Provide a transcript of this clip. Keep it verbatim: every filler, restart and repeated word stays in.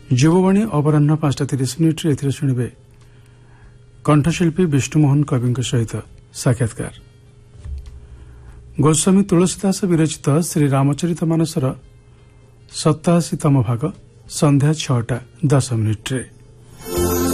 ଯୁବବାଣୀ ଅପରାହ୍ନ ପାଞ୍ଚଟା ତିରିଶ ମିନିଟ୍ରେ ଏଥିରେ ଶୁଣିବେ କଣ୍ଠଶିଳ୍ପୀ ବିଷ୍ଣୁମୋହନ କବିଙ୍କ ସହିତ ସାକ୍ଷାତକାର। ଗୋସ୍ୱାମୀ ତୁଳସୀଦାସ ବିରଚିତ ଶ୍ରୀ ରାମଚରିତ ମାନସର ସତାଅଶୀତମ ଭାଗ ସନ୍ଧ୍ୟା ଛଅଟା ଦଶ ମିନିଟ୍ରେ।